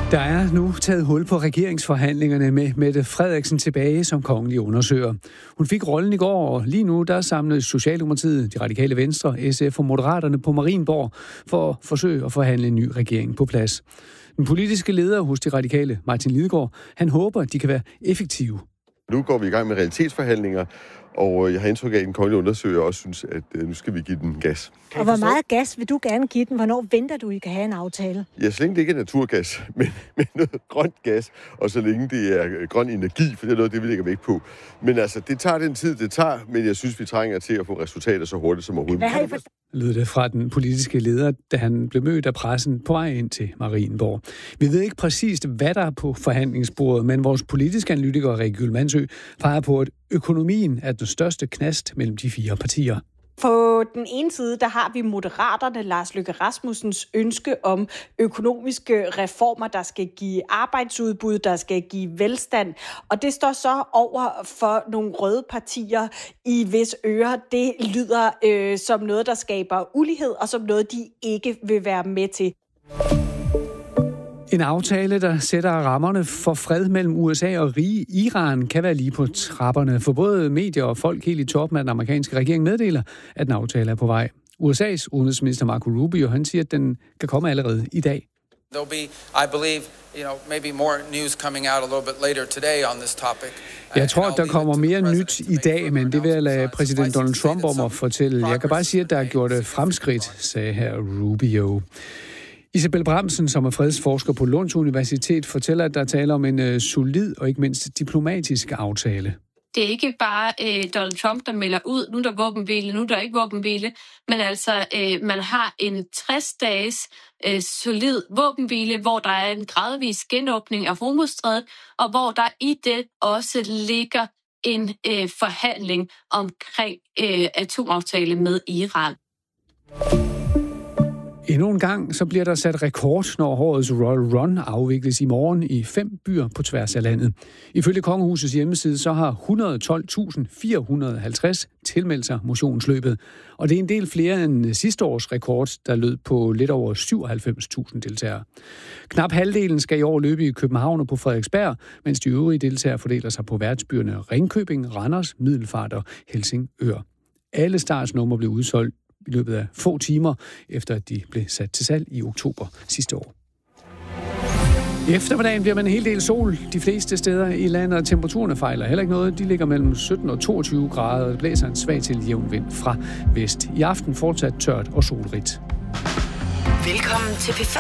Der er nu taget hul på regeringsforhandlingerne med Mette Frederiksen tilbage som kongelig undersøger. Hun fik rollen i går, og lige nu der samlede Socialdemokratiet, De Radikale Venstre, SF og Moderaterne på Marienborg for at forsøge at forhandle en ny regering på plads. Den politiske leder hos De Radikale, Martin Lidegaard, han håber, at de kan være effektive. Nu går vi i gang med realitetsforhandlinger, og jeg har indtryk af, at den kongelige undersøger også synes, at nu skal vi give den gas. Og hvor meget gas vil du gerne give den? Hvornår venter du, I kan have en aftale? Ja, så længe det ikke er naturgas, men noget grønt gas, og så længe det er grøn energi, for det er noget, det vi lægger vægt på. Men altså, det tager den tid, det tager, men jeg synes, vi trænger til at få resultater så hurtigt som overhovedet. Lød det fra den politiske leder, da han blev mødt af pressen på vej ind til Marienborg. Vi ved ikke præcist, hvad der er på forhandlingsbordet, men vores politiske analytiker Rikke Gylmansø peger på, at økonomien er den største knast mellem de fire partier. På den ene side, der har vi Moderaterne, Lars Løkke Rasmussens ønske om økonomiske reformer, der skal give arbejdsudbud, der skal give velstand. Og det står så over for nogle røde partier, i hvis ører det lyder som noget, der skaber ulighed, og som noget, de ikke vil være med til. En aftale, der sætter rammerne for fred mellem USA og rige Iran, kan være lige på trapperne. For både medier og folk helt i toppen af den amerikanske regering meddeler, at den aftale er på vej. USA's udenrigsminister Marco Rubio, han siger, at den kan komme allerede i dag. There'll be, I believe, maybe more news coming out a little bit later today on this topic. Jeg tror, der kommer mere nyt i dag, men det vil jeg lade præsident Donald Trump om at fortælle. Jeg kan bare sige, at der er gjort fremskridt, sagde her Rubio. Isabel Bramsen, som er fredsforsker på Lunds Universitet, fortæller, at der taler om en solid og ikke mindst diplomatisk aftale. Det er ikke bare Donald Trump, der melder ud, nu er der våbenhvile, nu er der ikke våbenhvile, men altså man har en 60-dages solid våbenhvile, hvor der er en gradvis genåbning af Hormuzstrædet, og hvor der i det også ligger en forhandling omkring atomaftale med Iran. Endnu en gang så bliver der sat rekord, når årets Royal Run afvikles i morgen i 5 byer på tværs af landet. Ifølge Kongehusets hjemmeside så har 112.450 tilmeldt sig motionsløbet. Og det er en del flere end sidste års rekord, der lød på lidt over 97.000 deltagere. Knap halvdelen skal i år løbe i København og på Frederiksberg, mens de øvrige deltagere fordeler sig på værtsbyerne Ringkøbing, Randers, Middelfart og Helsingør. Alle startsnumre blev udsolgt i løbet af få timer, efter at de blev sat til salg i oktober sidste år. I eftermiddagen bliver man en hel del sol de fleste steder i landet, og temperaturerne fejler heller ikke noget. De ligger mellem 17 og 22 grader, og det blæser en svag til jævn vind fra vest. I aften fortsat tørt og solrigt. Velkommen til P5.